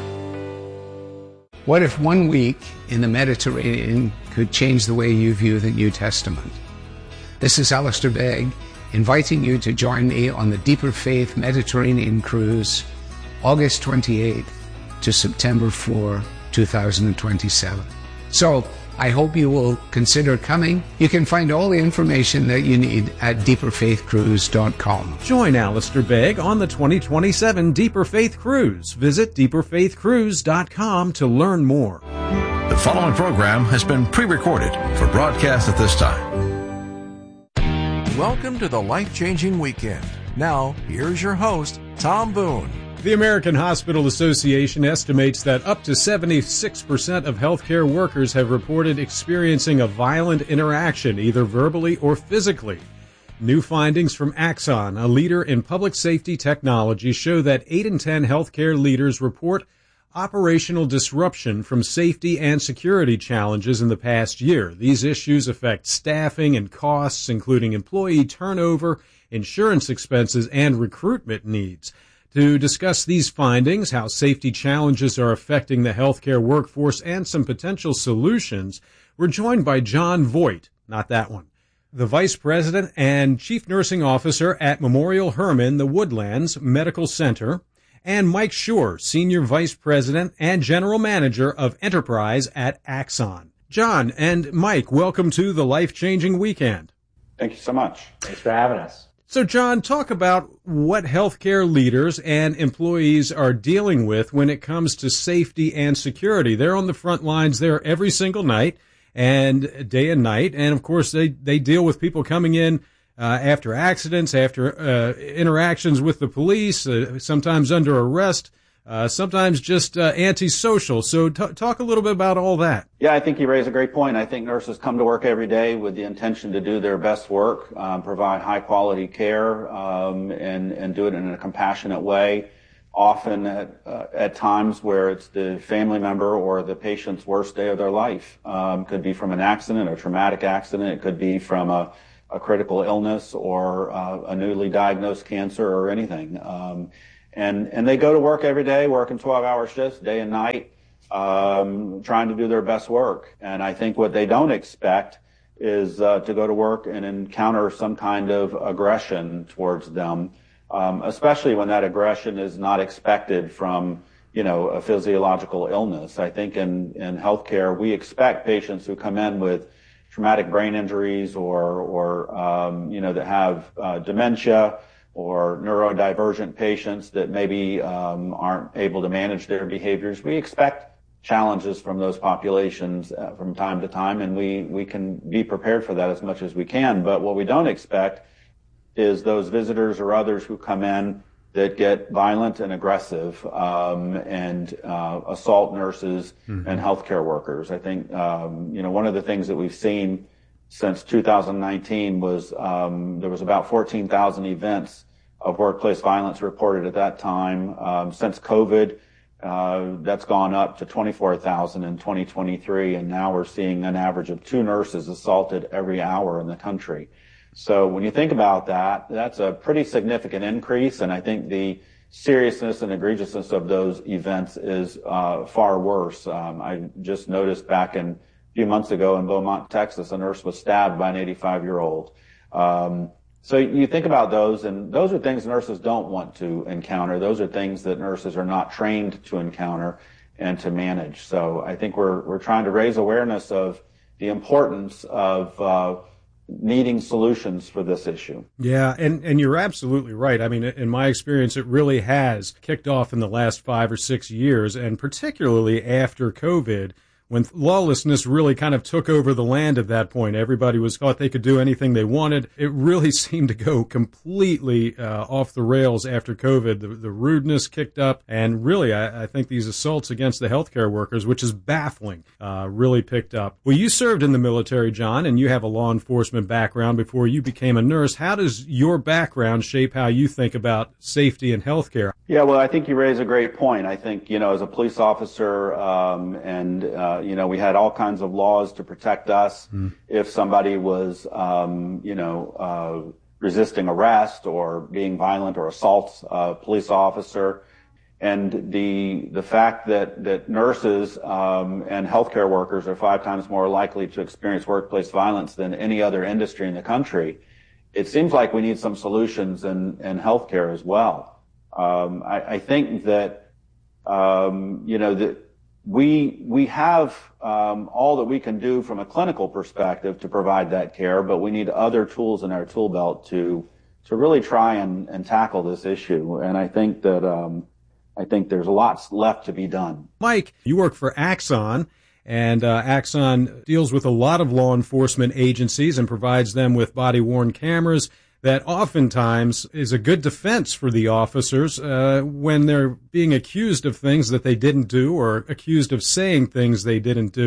What if 1 week in the Mediterranean could change the way you view the New Testament? This is Alistair Begg, inviting you to join me on the Deeper Faith Mediterranean Cruise, August 28th to September 4, 2027. So, I hope you will consider coming. You can find all the information that you need at deeperfaithcruise.com. Join Alistair Begg on the 2027 Deeper Faith Cruise. Visit deeperfaithcruise.com to learn more. The following program has been pre-recorded for broadcast at this time. Welcome to the Life-Changing Weekend. Now, here's your host, Tom Boone. The American Hospital Association estimates that up to 76% of healthcare workers have reported experiencing a violent interaction, either verbally or physically. New findings from Axon, a leader in public safety technology, show that 8 in 10 healthcare leaders report operational disruption from safety and security challenges in the past year. These issues affect staffing and costs, including employee turnover, insurance expenses, and recruitment needs. To discuss these findings, how safety challenges are affecting the healthcare workforce, and some potential solutions, we're joined by Jon Voight, not that one, the Vice President and Chief Nursing Officer at Memorial Hermann, the Woodlands Medical Center, and Mike Schur, Senior Vice President and General Manager of Enterprise at Axon. Jon and Mike, welcome to the Life-Changing Weekend. Thank you so much. Thanks for having us. So, Jon, talk about what healthcare leaders and employees are dealing with when it comes to safety and security. They're on the front lines there every single night and day and night. And, of course, they deal with people coming in after accidents, after interactions with the police, sometimes under arrest, sometimes just antisocial. So talk a little bit about all that. Yeah, I think you raise a great point. I think nurses come to work every day with the intention to do their best work, provide high-quality care, and do it in a compassionate way. Often at times where it's the family member or the patient's worst day of their life. Could be from an accident, a traumatic accident. It could be from a critical illness or a newly diagnosed cancer or anything. And they go to work every day, working 12-hour shifts, day and night, trying to do their best work. And I think what they don't expect is to go to work and encounter some kind of aggression towards them. Especially when that aggression is not expected from, a physiological illness. I think in healthcare, we expect patients who come in with traumatic brain injuries or that have dementia or neurodivergent patients that maybe aren't able to manage their behaviors. We expect challenges from those populations from time to time, and we can be prepared for that as much as we can. But what we don't expect is those visitors or others who come in that get violent and aggressive and assault nurses and healthcare workers. I think, one of the things that we've seen since 2019 was there was about 14,000 events of workplace violence reported at that time. Since COVID, that's gone up to 24,000 in 2023, and now we're seeing an average of 2 nurses assaulted every hour in the country. So when you think about that, that's a pretty significant increase, and I think the seriousness and egregiousness of those events is far worse. I just noticed back a few months ago in Beaumont, Texas, a nurse was stabbed by an 85-year-old. So you think about those, and those are things nurses don't want to encounter. Those are things that nurses are not trained to encounter and to manage. So I think we're trying to raise awareness of the importance of needing solutions for this issue. Yeah, and you're absolutely right. I mean, in my experience, it really has kicked off in the last 5 or 6 years, and particularly after COVID, when lawlessness really kind of took over the land at that point. Everybody thought they could do anything they wanted. It really seemed to go completely off the rails after COVID. The rudeness kicked up, and really, I think these assaults against the healthcare workers, which is baffling, really picked up. Well, you served in the military, Jon, and you have a law enforcement background before you became a nurse. How does your background shape how you think about safety and healthcare? Yeah, well, I think you raise a great point. I think, as a police officer, we had all kinds of laws to protect us if somebody was, resisting arrest or being violent or assaults a police officer. And the fact that nurses and healthcare workers are 5 times more likely to experience workplace violence than any other industry in the country, it seems like we need some solutions in healthcare as well. I think that, that we have all that we can do from a clinical perspective to provide that care, but we need other tools in our tool belt to really try and tackle this issue. And I think that there's lots left to be done. Mike, you work for Axon, and Axon deals with a lot of law enforcement agencies and provides them with body-worn cameras that oftentimes is a good defense for the officers when they're being accused of things that they didn't do or accused of saying things they didn't do.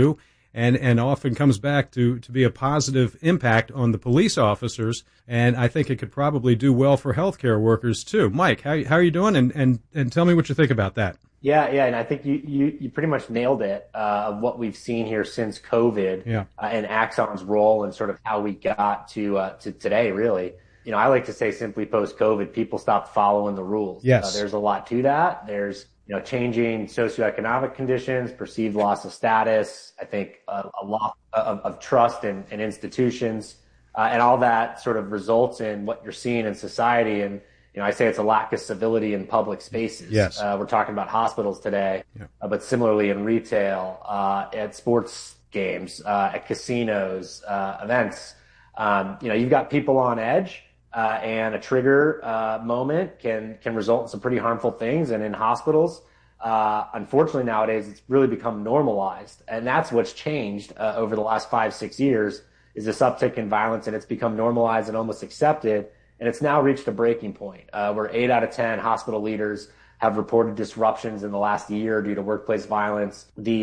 and often comes back to be a positive impact on the police officers. And I think it could probably do well for healthcare workers too. Mike, how are you doing? And tell me what you think about that. Yeah, and I think you pretty much nailed it of what we've seen here since COVID and Axon's role and sort of how we got to today, really. You know, I like to say simply post-COVID, people stopped following the rules. Yes. There's a lot to that. There's, changing socioeconomic conditions, perceived loss of status, I think a lot of trust in institutions, and all that sort of results in what you're seeing in society. And, I say it's a lack of civility in public spaces. Yes. We're talking about hospitals today, but similarly in retail, at sports games, at casinos, events. You've got people on edge. And a trigger moment can result in some pretty harmful things. And in hospitals, unfortunately nowadays, it's really become normalized. And that's what's changed over the last 5-6 years is this uptick in violence, and it's become normalized and almost accepted. And it's now reached a breaking point where 8 out of 10 hospital leaders have reported disruptions in the last year due to workplace violence. The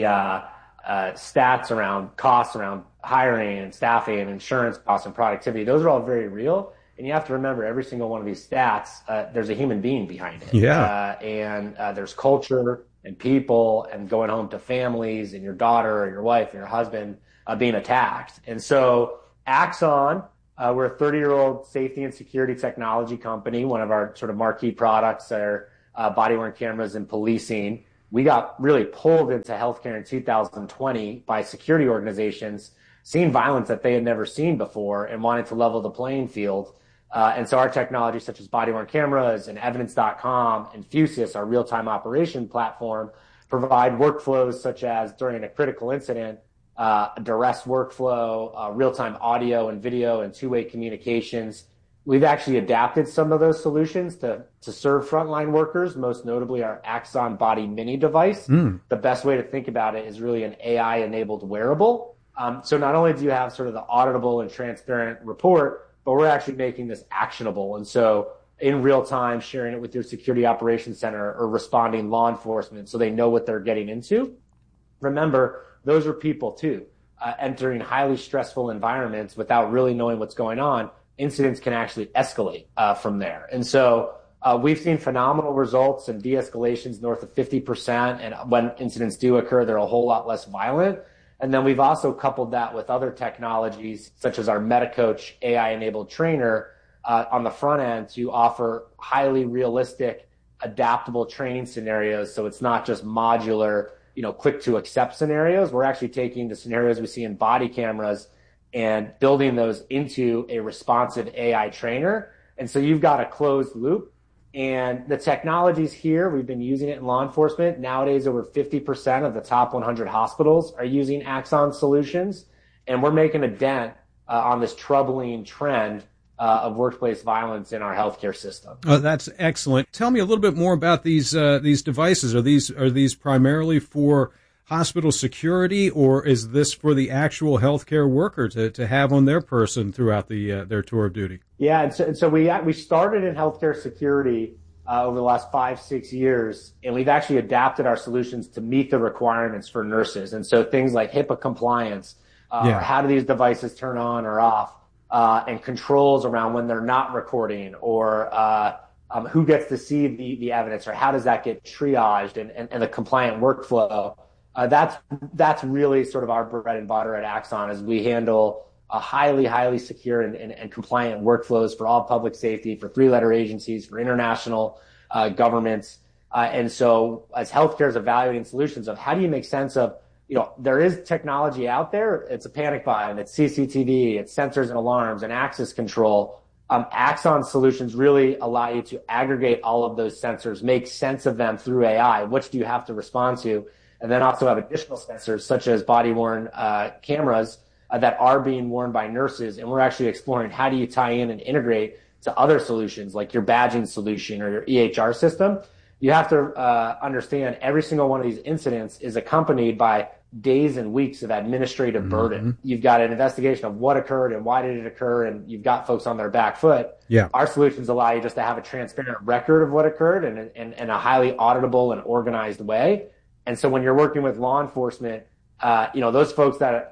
stats around costs around hiring and staffing and insurance costs and productivity, those are all very real. And you have to remember every single one of these stats, there's a human being behind it. Yeah. And there's culture and people and going home to families and your daughter or your wife or your husband being attacked. And so Axon, we're a 30-year-old safety and security technology company. One of our sort of marquee products are body-worn cameras and policing. We got really pulled into healthcare in 2020 by security organizations seeing violence that they had never seen before and wanted to level the playing field. And so our technology, such as body-worn cameras and evidence.com and Fusus, our real-time operation platform, provide workflows such as during a critical incident, a duress workflow, real-time audio and video and two-way communications. We've actually adapted some of those solutions to serve frontline workers, most notably our Axon Body Mini device. The best way to think about it is really an AI-enabled wearable. So not only do you have sort of the auditable and transparent report, but we're actually making this actionable. And so in real time, sharing it with your security operations center or responding law enforcement so they know what they're getting into. Remember, those are people too. Entering highly stressful environments without really knowing what's going on, incidents can actually escalate from there. And so we've seen phenomenal results and de-escalations north of 50%. And when incidents do occur, they're a whole lot less violent. And then we've also coupled that with other technologies, such as our MetaCoach AI-enabled trainer on the front end to offer highly realistic, adaptable training scenarios. So it's not just modular, click to accept scenarios. We're actually taking the scenarios we see in body cameras and building those into a responsive AI trainer. And so you've got a closed loop. And the technology's here. We've been using it in law enforcement. Nowadays, over 50% of the top 100 hospitals are using Axon solutions. And we're making a dent on this troubling trend of workplace violence in our healthcare system. Oh, that's excellent. Tell me a little bit more about these devices. Are these primarily for hospital security, or is this for the actual healthcare worker to have on their person throughout their tour of duty? Yeah, and so we started in healthcare security over the last 5-6 years, and we've actually adapted our solutions to meet the requirements for nurses. And so things like HIPAA compliance, or how do these devices turn on or off, and controls around when they're not recording, or who gets to see the evidence, or how does that get triaged and the compliant workflow. That's really sort of our bread and butter at Axon, as we handle a highly secure and compliant workflows for all public safety, for 3-letter agencies, for international governments. And so as healthcare is evaluating solutions of how do you make sense of, there is technology out there. It's a panic button, it's CCTV, it's sensors and alarms and access control. Axon solutions really allow you to aggregate all of those sensors, make sense of them through AI. Which do you have to respond to? And then also have additional sensors such as body-worn cameras that are being worn by nurses. And we're actually exploring how do you tie in and integrate to other solutions like your badging solution or your EHR system. You have to understand every single one of these incidents is accompanied by days and weeks of administrative burden. You've got an investigation of what occurred and why did it occur, and you've got folks on their back foot. Yeah. Our solutions allow you just to have a transparent record of what occurred in a highly auditable and organized way. And so when you're working with law enforcement, those folks that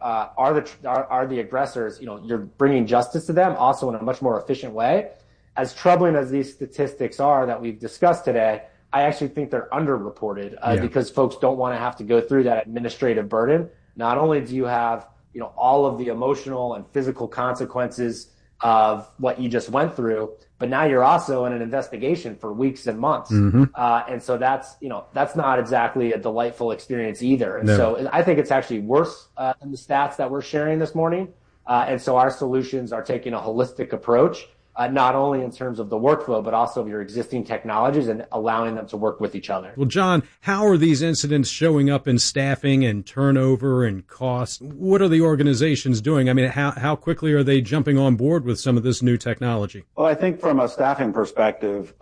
are the aggressors, you're bringing justice to them also in a much more efficient way. As troubling as these statistics are that we've discussed today, I actually think they're underreported because folks don't want to have to go through that administrative burden. Not only do you have, all of the emotional and physical consequences of what you just went through, but now you're also in an investigation for weeks and months. Mm-hmm. And so that's not exactly a delightful experience either. And No. so I think it's actually worse than the stats that we're sharing this morning. And so our solutions are taking a holistic approach, not only in terms of the workflow, but also of your existing technologies and allowing them to work with each other. Well, John, how are these incidents showing up in staffing and turnover and cost? What are the organizations doing? I mean, how quickly are they jumping on board with some of this new technology? Well, I think from a staffing perspective,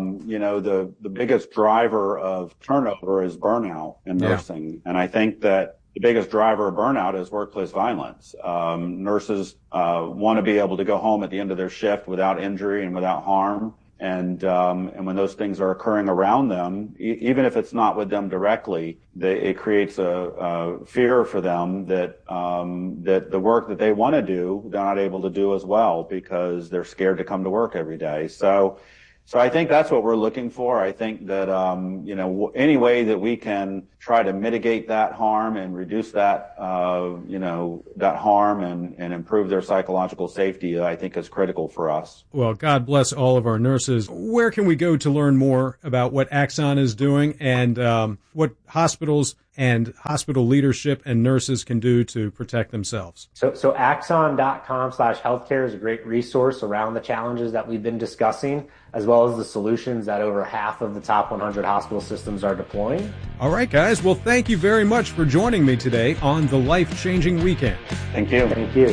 the biggest driver of turnover is burnout in nursing. And I think that the biggest driver of burnout is workplace violence. Nurses want to be able to go home at the end of their shift without injury and without harm. And when those things are occurring around them, even if it's not with them directly, it creates a fear for them that the work that they want to do, they're not able to do as well because they're scared to come to work every day. So I think that's what we're looking for. I think that, any way that we can try to mitigate that harm and reduce that, that harm and improve their psychological safety, I think is critical for us. Well, God bless all of our nurses. Where can we go to learn more about what Axon is doing and what hospitals and hospital leadership and nurses can do to protect themselves? So axon.com/healthcare is a great resource around the challenges that we've been discussing, as well as the solutions that over half of the top 100 hospital systems are deploying. All right, guys. Well, thank you very much for joining me today on the Life-Changing Weekend. Thank you. Thank you.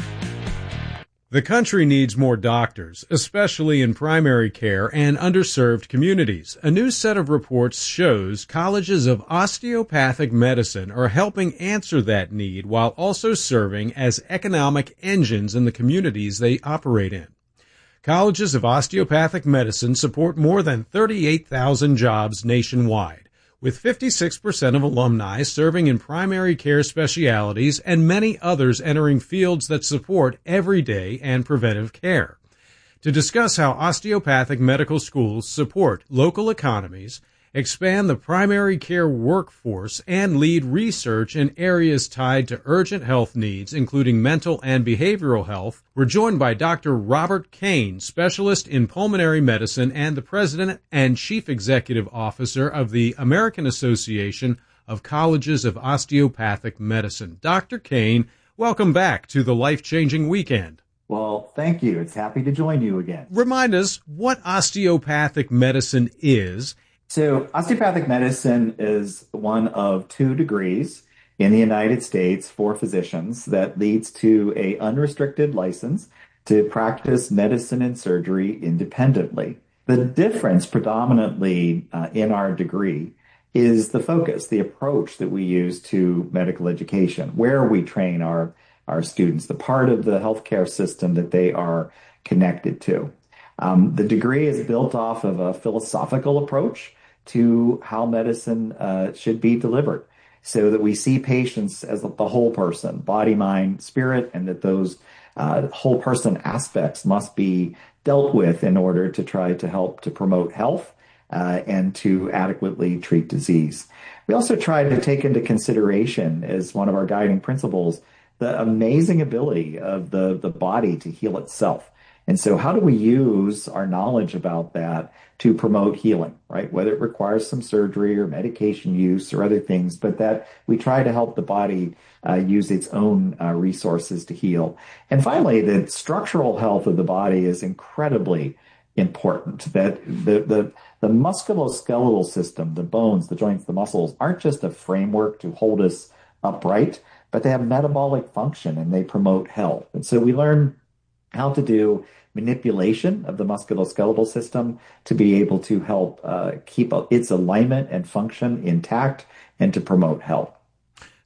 The country needs more doctors, especially in primary care and underserved communities. A new set of reports shows colleges of osteopathic medicine are helping answer that need while also serving as economic engines in the communities they operate in. Colleges of osteopathic medicine support more than 38,000 jobs nationwide, with 56% of alumni serving in primary care specialties and many others entering fields that support everyday and preventive care. To discuss how osteopathic medical schools support local economies, expand the primary care workforce, and lead research in areas tied to urgent health needs, including mental and behavioral health, we're joined by Dr. Robert Kane, specialist in pulmonary medicine and the president and chief executive officer of the American Association of Colleges of Osteopathic Medicine. Dr. Kane, welcome back to the Life-Changing Weekend. Well, thank you. It's happy to join you again. Remind us what osteopathic medicine is. So osteopathic medicine is one of 2 degrees in the United States for physicians that leads to a unrestricted license to practice medicine and surgery independently. The difference predominantly in our degree is the focus, the approach that we use to medical education, where we train our students, the part of the healthcare system that they are connected to. The degree is built off of a philosophical approach to how medicine should be delivered, so that we see patients as the whole person, body, mind, spirit, and that those whole person aspects must be dealt with in order to try to help to promote health and to adequately treat disease. We also try to take into consideration, as one of our guiding principles, the amazing ability of the body to heal itself. And so how do we use our knowledge about that to promote healing, right? Whether it requires some surgery or medication use or other things, but that we try to help the body use its own resources to heal. And finally, the structural health of the body is incredibly important. That the musculoskeletal system, the bones, the joints, the muscles, aren't just a framework to hold us upright, but they have metabolic function and they promote health. And so we learn how to do manipulation of the musculoskeletal system to be able to help keep its alignment and function intact and to promote health.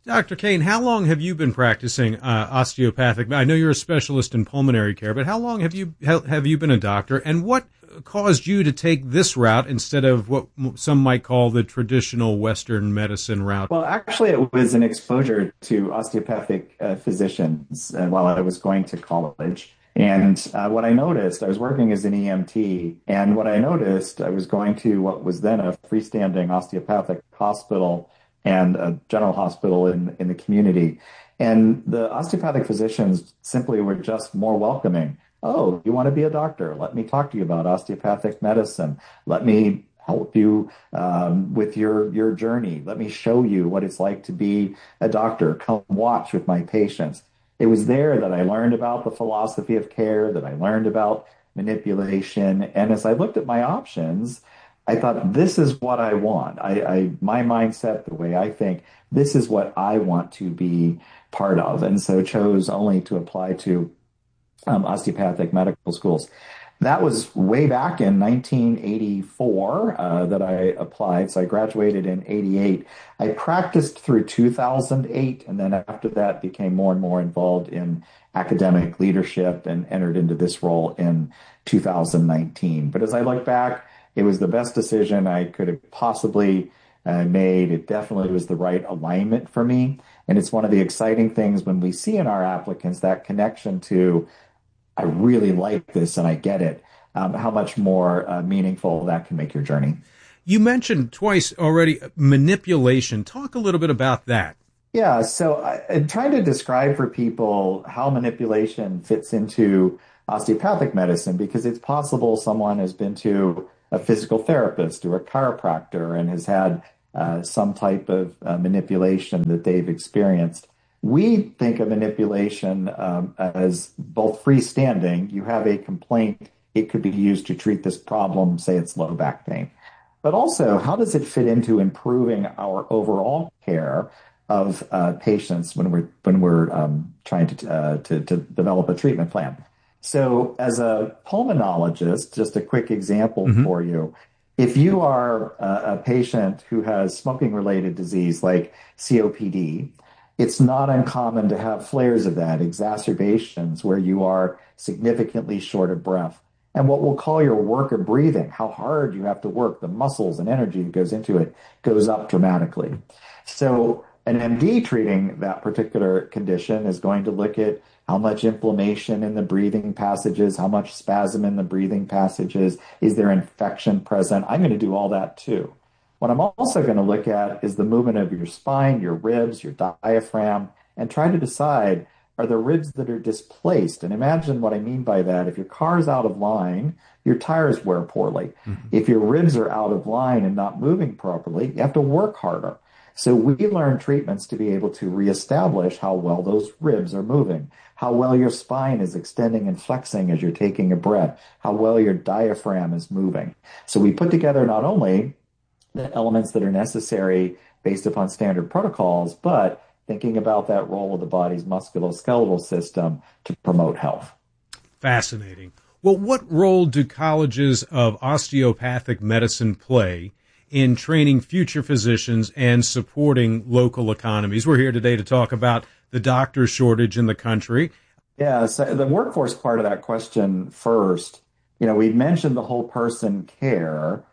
Dr. Kane, how long have you been practicing osteopathic? I know you're a specialist in pulmonary care, but how long have you been a doctor, and what caused you to take this route instead of what some might call the traditional Western medicine route? Well, actually, it was an exposure to osteopathic physicians while I was going to college. And what I noticed, I was working as an EMT, and what I noticed, I was going to what was then a freestanding osteopathic hospital and a general hospital in the community. And the osteopathic physicians simply were just more welcoming. Oh, you want to be a doctor? Let me talk to you about osteopathic medicine. Let me help you with your journey. Let me show you what it's like to be a doctor. Come watch with my patients. It was there that I learned about the philosophy of care, that I learned about manipulation. And as I looked at my options, I thought, this is what I want. My mindset, the way I think, this is what I want to be part of. And so chose only to apply to osteopathic medical schools. That was way back in 1984 that I applied. So I graduated in 88. I practiced through 2008. And then after that became more and more involved in academic leadership and entered into this role in 2019. But as I look back, it was the best decision I could have possibly made. It definitely was the right alignment for me. And it's one of the exciting things when we see in our applicants that connection to, I really like this and I get it, how much more meaningful that can make your journey. You mentioned twice already manipulation. Talk a little bit about that. Yeah, so I'm trying to describe for people how manipulation fits into osteopathic medicine, because it's possible someone has been to a physical therapist or a chiropractor and has had some type of manipulation that they've experienced. We think of manipulation as both freestanding. You have a complaint. It could be used to treat this problem, say it's low back pain. But also, how does it fit into improving our overall care of patients when we're trying to develop a treatment plan? So as a pulmonologist, just a quick example for you. If you are a patient who has smoking-related disease like COPD, it's not uncommon to have flares of that, exacerbations where you are significantly short of breath. And what we'll call your work of breathing, how hard you have to work, the muscles and energy that goes into it, goes up dramatically. So an MD treating that particular condition is going to look at how much inflammation in the breathing passages, how much spasm in the breathing passages, is there infection present? I'm going to do all that too. What I'm also going to look at is the movement of your spine, your ribs, your diaphragm, and try to decide, are there ribs that are displaced? And imagine what I mean by that. If your car's out of line, your tires wear poorly. If your ribs are out of line and not moving properly, you have to work harder. So we learn treatments to be able to reestablish how well those ribs are moving, how well your spine is extending and flexing as you're taking a breath, how well your diaphragm is moving. So we put together not only the elements that are necessary based upon standard protocols, but thinking about that role of the body's musculoskeletal system to promote health. Fascinating. Well, what role do colleges of osteopathic medicine play in training future physicians and supporting local economies? We're here today to talk about the doctor shortage in the country. Yeah, so the workforce part of that question first, we mentioned the whole person care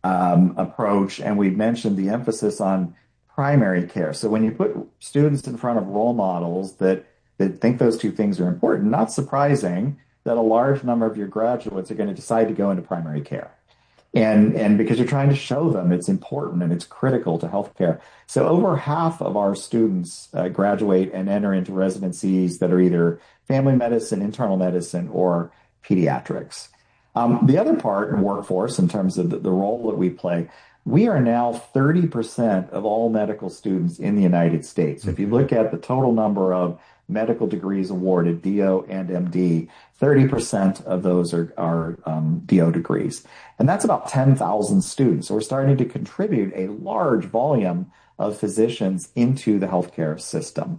approach, and we mentioned the emphasis on primary care. So when you put students in front of role models that think those two things are important, not surprising that a large number of your graduates are going to decide to go into primary care. And because you're trying to show them it's important and it's critical to healthcare. So over half of our students graduate and enter into residencies that are either family medicine, internal medicine, or pediatrics. The other part in workforce, in terms of the role that we play, we are now 30% of all medical students in the United States. If you look at the total number of medical degrees awarded, DO and MD, 30% of those are DO degrees. And that's about 10,000 students. So we're starting to contribute a large volume of physicians into the healthcare system.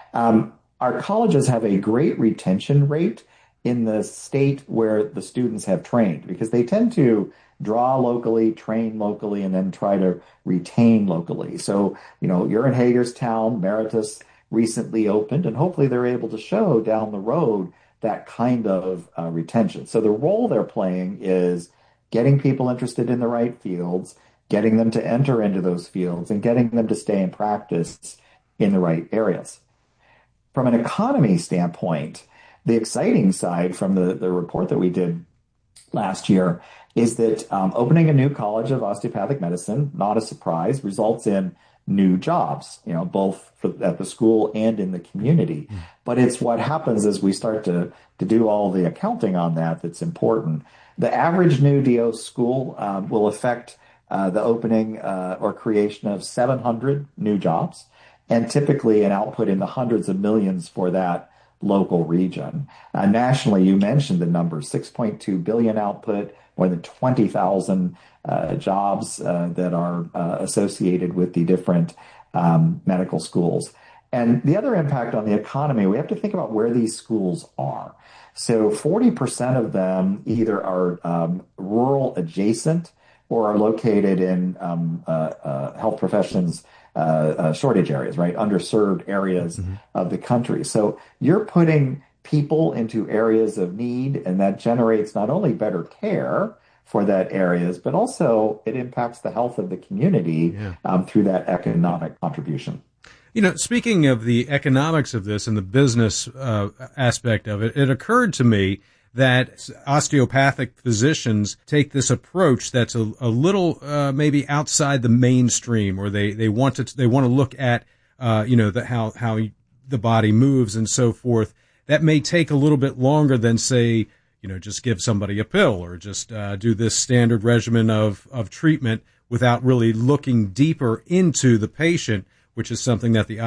Our colleges have a great retention rate in the state where the students have trained, because they tend to draw locally, train locally, and then try to retain locally. So, you're in Hagerstown, Meritus recently opened, and hopefully they're able to show down the road that kind of retention. So the role they're playing is getting people interested in the right fields, getting them to enter into those fields, and getting them to stay and practice in the right areas. From an economy standpoint, the exciting side from the report that we did last year is that opening a new college of osteopathic medicine, not a surprise, results in new jobs, both at the school and in the community. But it's what happens as we start to do all the accounting on that's important. The average new DO school will affect the opening or creation of 700 new jobs, and typically an output in the hundreds of millions for that local region. Nationally, you mentioned the number, 6.2 billion output, more than 20,000 jobs that are associated with the different medical schools. And the other impact on the economy, we have to think about where these schools are. So 40% of them either are rural adjacent or are located in health professions shortage areas, right? Underserved areas of the country. So you're putting people into areas of need, and that generates not only better care for that areas, but also it impacts the health of the community through that economic contribution. Speaking of the economics of this and the business aspect of it, it occurred to me that osteopathic physicians take this approach that's a little maybe outside the mainstream, or they want to look at how the body moves and so forth. That may take a little bit longer than, say, just give somebody a pill or just do this standard regimen of treatment without really looking deeper into the patient, which is something that the